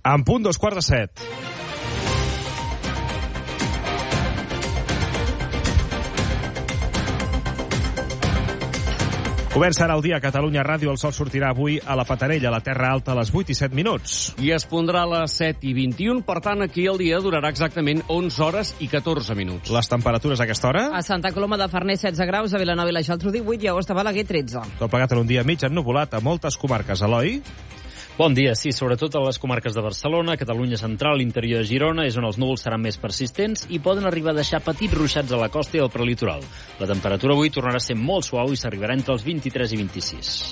En punt, 6:45. Comença ara el dia a Catalunya Ràdio. El sol sortirà avui a la Fatarella, a la Terra Alta, a les 8:07. I es pondrà a les 7:21, per tant, aquí el dia durarà exactament 11 hores i 14 minuts. Les temperatures a aquesta hora? A Santa Coloma de Farners, 16 graus, a Vilanova i la Geltrú, 18, i a Agost de Balaguer, 13. Tot plegat en un dia mig ennuvolat a moltes comarques. Eloi? Bon dia, sí, sobretot a les comarques de Barcelona, Catalunya Central, l'interior de Girona, és on els núvols seran més persistents i poden arribar a deixar petits ruixats a la costa i al prelitoral. La temperatura avui tornarà a ser molt suau i s'arribarà entre els 23 i 26.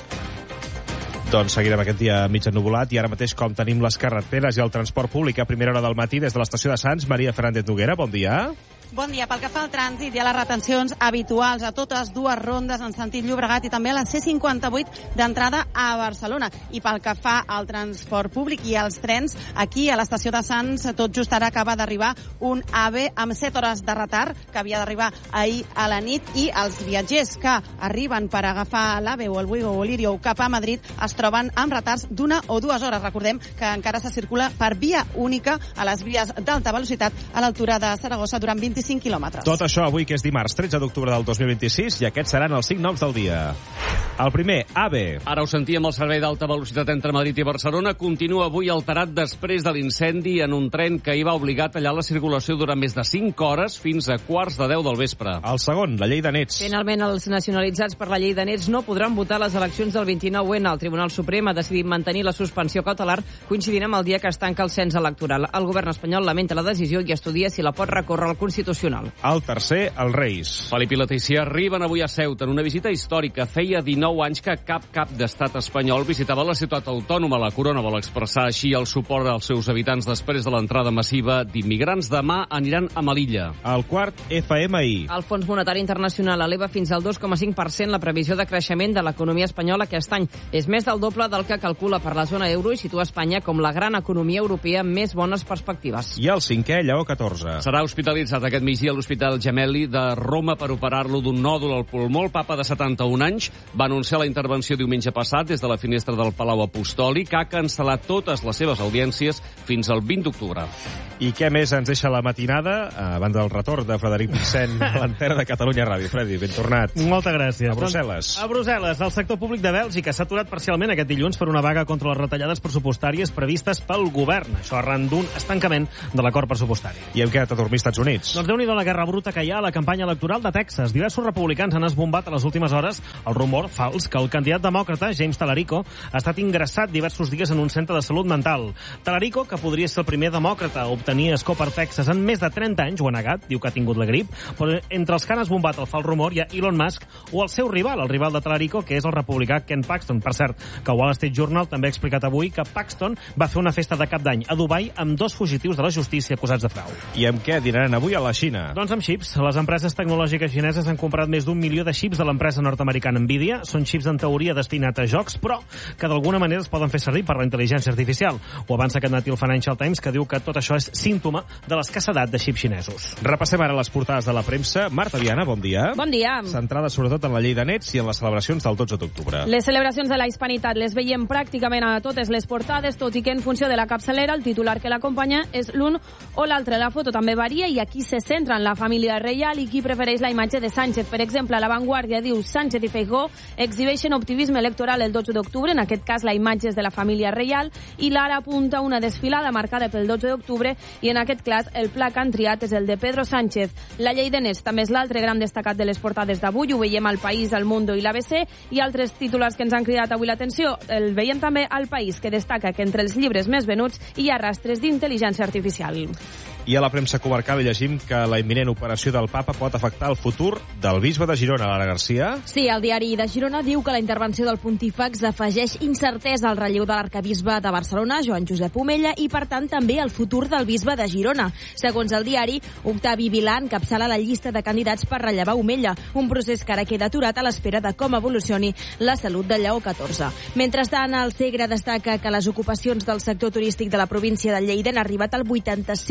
Doncs seguirem aquest dia mig ennuvolat i ara mateix com tenim les carreteres i el transport públic a primera hora del matí des de l'estació de Sants. Maria Fernández Noguera, bon dia. Bon dia. Pel que fa al trànsit, hi ha les retencions habituals a totes dues rondes en sentit Llobregat i també a la C58 d'entrada a Barcelona. I pel que fa al transport públic i als trens, aquí a l'estació de Sants, tot just ara acaba d'arribar un AVE amb 7 hores de retard, que havia d'arribar ahir a la nit, i els viatgers que arriben per agafar l'AVE o el Wigo o l'Irio cap a Madrid es troben amb retards d'1 o 2 hores. Recordem que encara se circula per via única a les vies d'alta velocitat a l'altura de Saragossa durant 25 quilòmetres. Tot això avui, que és dimarts 13 d'octubre del 2026, i aquests seran els 5 noms del dia. El primer, AVE. Ara ho sentíem, el servei d'alta velocitat entre Madrid i Barcelona continua avui alterat després de l'incendi en un tren que hi va obligar a tallar la circulació durant més de 5 hores fins a 9:45 del vespre. El segon, la llei de nets. Finalment, els nacionalitzats per la llei de nets no podran votar les eleccions del 29N. El Tribunal Suprem ha decidit mantenir la suspensió cautelar coincidint amb el dia que es tanca el cens electoral. El govern espanyol lamenta la decisió i estudia si la pot recórrer al Constitucional. El tercer, els Reis. Felip i Letizia arriben avui a Ceuta en una visita històrica. Feia 19 anys que cap d'estat espanyol visitava la ciutat autònoma. La corona vol expressar així el suport als seus habitants després de l'entrada massiva d'immigrants. Demà aniran a Melilla. El quart, FMI. El Fons Monetari Internacional eleva fins al 2,5% la previsió de creixement de l'economia espanyola aquest any. És més del doble del que calcula per la zona euro i situa Espanya com la gran economia europea amb més bones perspectives. I el cinquè, Lleó XIV. Serà hospitalitzat aquest migdia a l'Hospital Gemelli de Roma per operar-lo d'un nòdul al pulmó. El papa de 71 anys va anunciar la intervenció diumenge passat des de la finestra del Palau Apostòlic, que ha cancel·lat totes les seves audiències fins al 20 d'octubre. I què més ens deixa la matinada? A banda del retorn de Frederic Vicent a l'antena de Catalunya Ràdio. Fredi, ben tornat. Moltes gràcies. A Brussel·les. A Brussel·les, el sector públic de Bèlgica s'ha aturat parcialment aquest dilluns per una vaga contra les retallades pressupostàries previstes pel govern. Això arran d'un estancament de l'acord pressupostari. I hem quedat a dormir als Estats Units. Doncs déu-n'hi-do la guerra bruta que hi ha a la campanya electoral de Texas. Diversos republicans han esbombat a les últimes hores el rumor fals que el candidat demòcrata, James Talarico, ha estat ingressat diversos dies en un centre de salut mental. Talarico, que podria ser el primer demòcrata a obtenir escó per Texas en més de 30 anys, ho ha negat, diu que ha tingut la grip, però entre els que han esbombat el fals rumor hi ha Elon Musk o el seu rival, el rival de Talarico, que és el republicà Ken Paxton. Per cert, que Wall Street Journal també ha explicat avui que Paxton va fer una festa de cap d'any a Dubai amb 2 fugitius de la justícia acusats de frau. I amb què dinaran avui a la Xina? Doncs amb xips. Les empreses tecnològiques xineses han comprat més d'1 milió de xips de l'empresa nord-americana Nvidia. Són xips en teoria destinats a jocs, però que d'alguna manera es poden fer servir per la intel·ligència artificial. Ho avança aquest matí el Financial Times, que diu que tot això és símptoma de l'escassedat de xips xinesos. Repassem ara les portades de la premsa. Marta Viana, bon dia. Bon dia. Centrada sobretot en la llei de nets i en les celebracions del 12 d'octubre. Les celebracions de la hispanitat les veiem pràcticament a totes les portades, tot i que en funció de la capçalera el titular que l'acompanya és l'un o l'altre. La foto també varia i aquí se centra en la família reial i qui prefereix la imatge de Sánchez. Per exemple, a La Vanguardia diu Sánchez i Feijóo exhibeixen optimisme electoral el 12 d'octubre, en aquest cas la imatge és de la família reial, i l'Ara apunta una desfilada marcada pel 12 d'octubre i en aquest cas el pla que han triat és el de Pedro Sánchez. La llei de nets també és l'altre gran destacat de les portades d'avui, ho veiem al País, al Mundo i l'ABC, i altres titulars que ens han cridat avui l'atenció. El veiem també al País, que destaca que entre els llibres més venuts hi ha rastres d'intel·ligència artificial. I a la premsa comarcal llegim que la imminent operació del papa pot afectar el futur del bisbe de Girona, Lara Garcia. Sí, el diari de Girona diu que la intervenció del pontífex afegeix incertesa al relleu de l'arcabisbe de Barcelona, Joan Josep Omella, i per tant també el futur del bisbe de Girona. Segons el diari, Octavi Vilà encapçala la llista de candidats per rellevar Omella, un procés que ara queda aturat a l'espera de com evolucioni la salut de Lleó XIV. Mentrestant, el Segre destaca que les ocupacions del sector turístic de la província de Lleida han arribat al 85%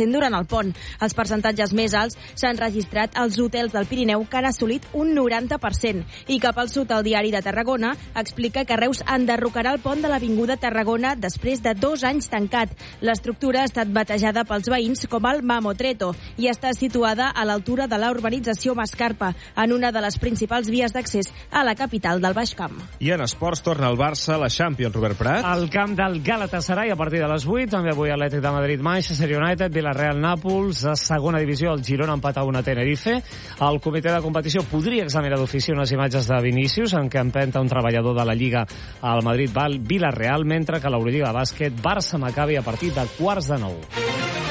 20% durant el pont. Els percentatges més alts s'han registrat als hotels del Pirineu, que han assolit un 90%. I cap al sud, el Diari de Tarragona explica que Reus enderrocarà el pont de l'Avinguda Tarragona després de 2 anys tancat. L'estructura ha estat batejada pels veïns com el Mamotreto i està situada a l'altura de la urbanització Mascarpa, en una de les principals vies d'accés a la capital del Baix Camp. I en esports torna el Barça a la Champions, Robert Prat. Al camp del Galatasaray a partir de les 8, també avui Atlètic de Madrid, Manchester United, Villarreal, Nàpols, a segona divisió el Girona empat a 1 a Tenerife. El comitè de competició podria examinar d'ofici unes imatges de Vinícius en què empenta un treballador de la Lliga al Madrid Villarreal, mentre que l'Eurolliga de bàsquet Barça-Maccabi a partir de 8:45.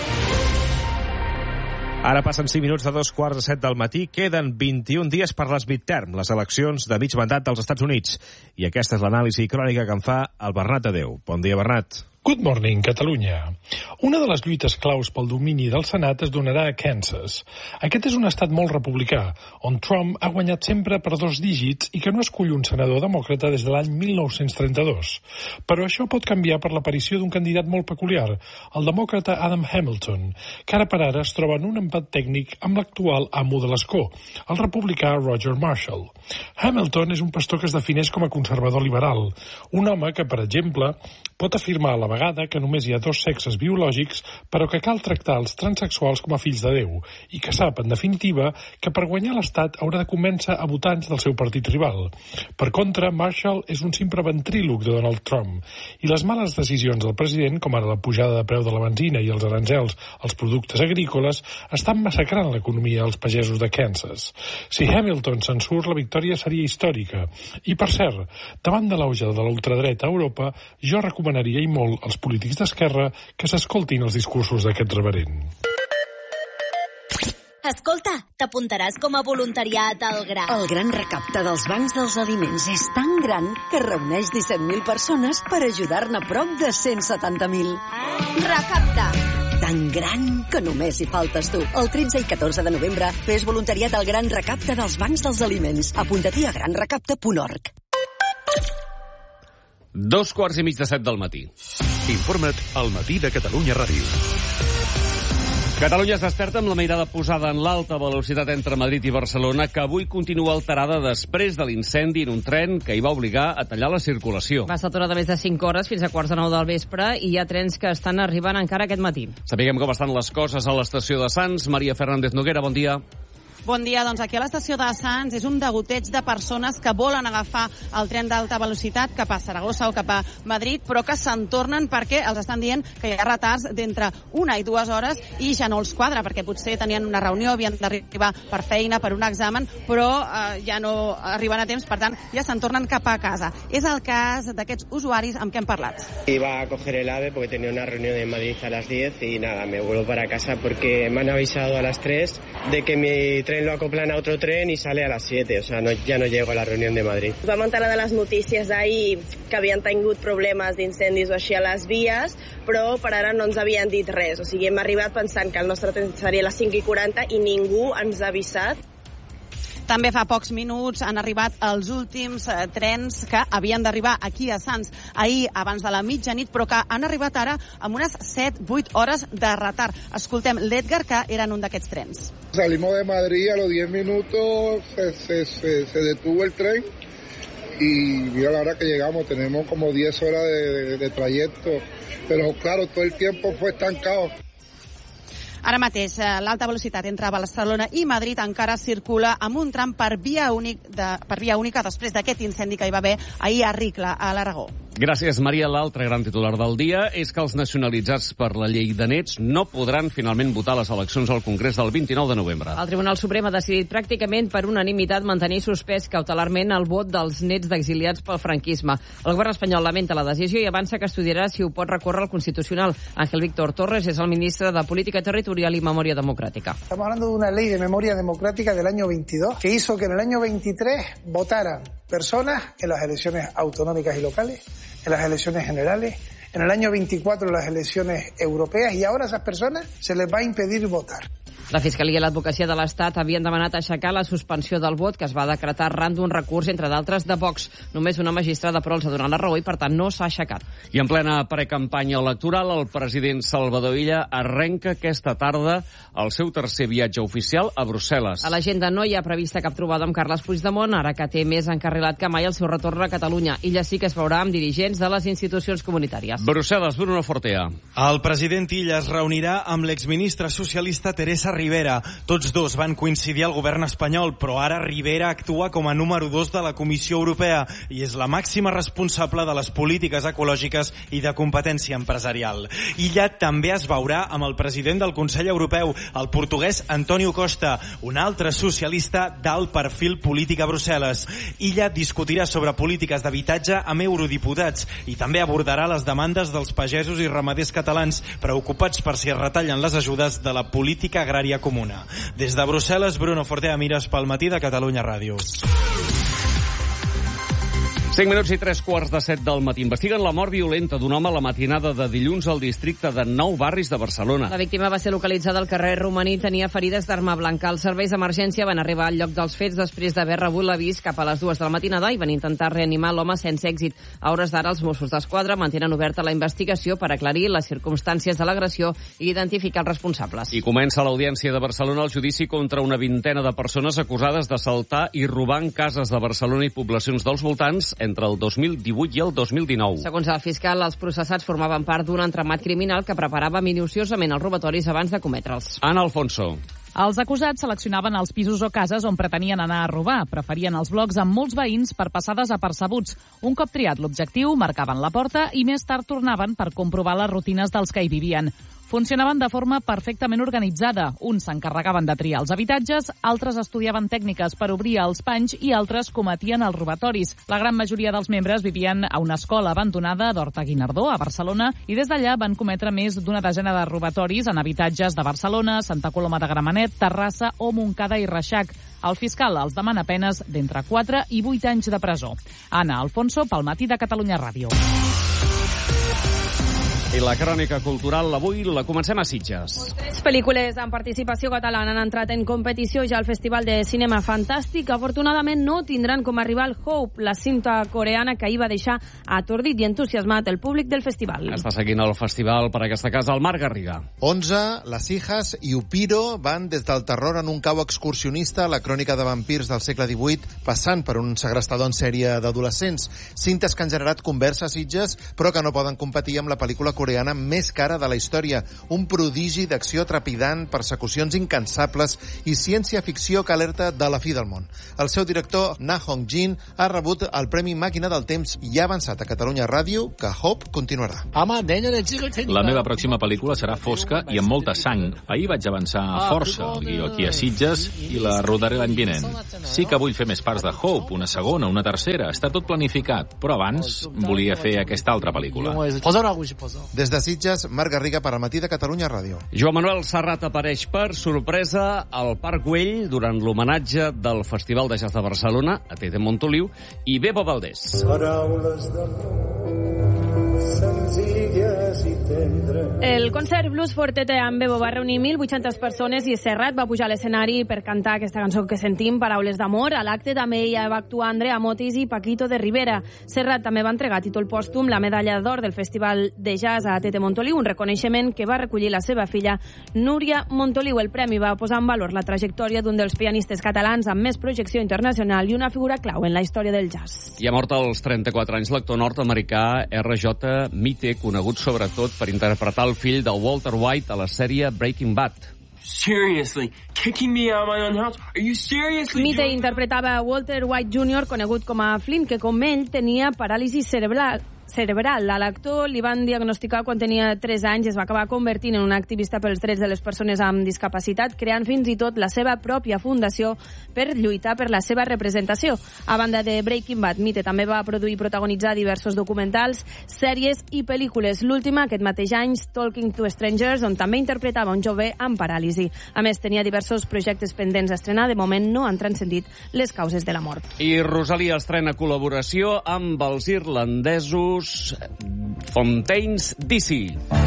Ara passen 5 minuts de 2:45 del matí. Queden 21 dies per les midterm, les eleccions de mig mandat dels Estats Units. I aquesta és l'anàlisi crònica que en fa el Bernat Adeu. Bon dia, Bernat. Good morning, Catalunya. Una de les lluites claus pel domini del Senat es donarà a Kansas. Aquest és un estat molt republicà, on Trump ha guanyat sempre per 2 dígits i que no escull un senador demòcrata des de l'any 1932. Però això pot canviar per l'aparició d'un candidat molt peculiar, el demòcrata Adam Hamilton, que ara per ara es troba en un empat tècnic amb l'actual amo de l'escó, el republicà Roger Marshall. Hamilton és un pastor que es defineix com a conservador liberal, un home que, per exemple, pot afirmar a la vegada que només hi ha 2 sexes biològics, però que cal tractar els transsexuals com a fills de Déu, i que sap, en definitiva, que per guanyar l'Estat haurà de convèncer a votants del seu partit rival. Per contra, Marshall és un simple ventríloc de Donald Trump, i les males decisions del president, com ara la pujada de preu de la benzina i els aranzels als productes agrícoles, estan massacrant l'economia dels pagesos de Kansas. Si Hamilton se'n surt, la victòria seria històrica. I, per cert, davant de l'auge de la ultradreta a Europa, jo recomanaria i molt als polítics d'esquerra que s'escoltin els discursos d'aquest reverend. Escolta, t'apuntaràs com a voluntariat al GRA. El gran recapte dels bancs dels aliments és tan gran que reuneix 17.000 persones per ajudar-ne prop de 170.000. Recapta! Tan gran que només hi faltes tu. El 13 i 14 de novembre fes voluntariat al gran recapte dels bancs dels aliments. Apunta-t'hi a granrecapte.org. 2:45 del matí. Informa't al Matí de Catalunya Ràdio. Catalunya es desperta amb la mirada posada en l'alta velocitat entre Madrid i Barcelona, que avui continua alterada després de l'incendi en un tren que hi va obligar a tallar la circulació. Va estar aturada més de 5 hores fins a 8:45 del vespre i hi ha trens que estan arribant encara aquest matí. Sapiguem com estan les coses a l'estació de Sants. Maria Fernández Noguera, bon dia. Bon dia, doncs aquí a l'estació de Sants és un degoteig de persones que volen agafar el tren d'alta velocitat cap a Saragossa o cap a Madrid, però que se'n tornen perquè els estan dient que hi ha retards d'entre 1 i 2 hores i ja no els quadra, perquè potser tenien una reunió, havien d'arribar per feina, per un examen, però ja no arriben a temps, per tant, ja se'n tornen cap a casa. És el cas d'aquests usuaris amb què hem parlat. Iba a coger el AVE porque tenía una reunión en Madrid a las 10 y nada, me vuelvo para casa porque me han avisado a las 3 de que mi tren lo acoplan a otro tren y sale a las 7, o sea, ja no llego a la reunió de Madrid. Vam enterar de les notícies d'ahir que havien tingut problemes d'incendis o així a les vies, però per ara no ens havien dit res, o sigui, hem arribat pensant que el nostre tren seria a les 5:40 i ningú ens ha avisat. També fa pocs minuts han arribat els últims trens que havien d'arribar aquí a Sants ahir abans de la mitjanit, però que han arribat ara amb unes 7-8 hores de retard. Escoltem l'Edgar, que era en un d'aquests trens. Salimos de Madrid, a los 10 minutos se detuvo el tren y mira la hora que llegamos, tenemos como 10 horas de trayecto, pero claro, todo el tiempo fue estancado. Ara mateix, l'alta velocitat entre Barcelona i Madrid encara circula amb un tram per via única després d'aquest incendi que hi va haver ahir a Ricla, a l'Aragó. Gràcies, Maria. L'altre gran titular del dia és que els nacionalitzats per la llei de nets no podran finalment votar les eleccions al Congrés del 29 de novembre. El Tribunal Suprem ha decidit pràcticament per unanimitat mantenir suspès cautelarment el vot dels nets d'exiliats pel franquisme. El govern espanyol lamenta la decisió i avança que estudiarà si ho pot recórrer al Constitucional. Ángel Víctor Torres és el ministre de Política Territorial y Memoria Democrática. Estamos hablando de una ley de memoria democrática del año 22 que hizo que en el año 23 votaran personas en las elecciones autonómicas y locales, en las elecciones generales, en el año 24 en las elecciones europeas, y ahora a esas personas se les va a impedir votar. La Fiscalia i l'Advocacia de l'Estat havien demanat aixecar la suspensió del vot que es va decretar arran d'un recurs, entre d'altres, de Vox. Només una magistrada, però, els ha donat la raó i, per tant, no s'ha aixecat. I en plena precampanya electoral, el president Salvador Illa arrenca aquesta tarda el seu tercer viatge oficial a Brussel·les. A l'agenda no hi ha prevista cap trobada amb Carles Puigdemont, ara que té més encarrilat que mai el seu retorn a Catalunya. Illa sí que es veurà amb dirigents de les institucions comunitàries. Brussel·les, Bruno Fortea. El president Illa es reunirà amb l'exministra socialista Teresa Rivera. Tots dos van coincidir al govern espanyol, però ara Rivera actua com a número 2 de la Comissió Europea i és la màxima responsable de les polítiques ecològiques i de competència empresarial. Illa també es veurà amb el president del Consell Europeu, el portuguès António Costa, un altre socialista d'alt perfil polític a Brussel·les. Illa discutirà sobre polítiques d'habitatge amb eurodiputats i també abordarà les demandes dels pagesos i ramaders catalans preocupats per si es retallen les ajudes de la política agrària comuna. Des de Brussel·les, Bruno Fortea, Mires pel matí de Catalunya Ràdio. 5 minuts i 3:15 del matí. Investiguen la mort violenta d'un home a la matinada de dilluns al districte de 9 barris de Barcelona. La víctima va ser localitzada al carrer Romaní i tenia ferides d'arma blanca. Els serveis d'emergència van arribar al lloc dels fets després d'haver rebut l'avís cap a les 2 de la matinada i van intentar reanimar l'home sense èxit. A hores d'ara, els Mossos d'Esquadra mantenen oberta la investigació per aclarir les circumstàncies de l'agressió i identificar els responsables. I comença a l'Audiència de Barcelona el judici contra una vintena de persones acusades d'assaltar i robar en cases de Barcelona i poblacions dels voltants entre el 2018 i el 2019. Segons el fiscal, els processats formaven part d'un entramat criminal que preparava minuciosament els robatoris abans de cometre'ls. Ana Alfonso. Els acusats seleccionaven els pisos o cases on pretenien anar a robar. Preferien els blocs amb molts veïns per passar desapercebuts. Un cop triat l'objectiu, marcaven la porta i més tard tornaven per comprovar les rutines dels que hi vivien. Funcionaven de forma perfectament organitzada. Uns s'encarregaven de triar els habitatges, altres estudiaven tècniques per obrir els panys i altres cometien els robatoris. La gran majoria dels membres vivien a una escola abandonada d'Horta-Guinardó, a Barcelona, i des d'allà van cometre més d'una desena de robatoris en habitatges de Barcelona, Santa Coloma de Gramenet, Terrassa o Montcada i Reixac. El fiscal els demana penes d'entre 4 i 8 anys de presó. Ana Alfonso, pel matí de Catalunya Ràdio. I la crònica cultural avui la comencem a Sitges. 3 pel·lícules amb participació catalana han entrat en competició ja al Festival de Cinema Fantàstic. Afortunadament no tindran com a rival Hope, la cinta coreana que ahir va deixar atordit i entusiasmat el públic del festival. Està seguint el festival per aquesta casa el Marc Garriga. 11, Las Hijas i Upiro van des del terror en un cau excursionista a la crònica de vampirs del segle XVIII, passant per un segrestador en sèrie d'adolescents. Cintes que han generat conversa a Sitges, però que no poden competir amb la pel·lícula coreana més cara de la història. Un prodigi d'acció trepidant, persecucions incansables i ciència-ficció que alerta de la fi del món. El seu director, Na Hong-jin, ha rebut el Premi Màquina del Temps i ha avançat a Catalunya Ràdio que Hope continuarà. La meva pròxima pel·lícula serà fosca i amb molta sang. Ahir vaig avançar força el guió aquí a Sitges i la rodaré l'any vinent. Sí que vull fer més parts de Hope, una segona, una tercera. Està tot planificat, però abans volia fer aquesta altra pel·lícula. Des de Sitges, Marc Garriga per al matí de Catalunya Ràdio. Joan Manuel Serrat apareix per sorpresa al Parc Güell durant l'homenatge del Festival de Jazz de Barcelona a Tete Montoliu i Bebo Valdés. Paraules d'amor senzilles i tendres. El concert Blues for Tete amb Bebo va reunir 1.800 persones i Serrat va pujar a l'escenari per cantar aquesta cançó que sentim, Paraules d'amor. A l'acte també hi va actuar Andrea Motis i Paquito de Rivera. Serrat també va entregar a títol pòstum la medalla d'or del Festival de Jazz a Tete Montoliu, un reconeixement que va recollir la seva filla Núria Montoliu. El premi va posar en valor la trajectòria d'un dels pianistes catalans amb més projecció internacional i una figura clau en la història del jazz. I ha mort als 34 anys l'actor nord-americà R.J. Mitte, conegut sobretot per interpretar el fill de Walter White a la sèrie Breaking Bad. Seriously, kicking me out of my own house? Are you seriously? Mitte interpretava Walter White Jr., conegut com a Flynn, que com ell tenia paràlisi cerebral. A l'actor li van diagnosticar quan tenia 3 anys, es va acabar convertint en un activista pels drets de les persones amb discapacitat, creant fins i tot la seva pròpia fundació per lluitar per la seva representació. A banda de Breaking Bad, Mitte també va produir i protagonitzar diversos documentals, sèries i pel·lícules. L'última, aquest mateix any, Talking to Strangers, on també interpretava un jove amb paràlisi. A més, tenia diversos projectes pendents a estrenar. De moment no han transcendit les causes de la mort. I Rosalia estrena col·laboració amb els irlandesos Fontaines DC.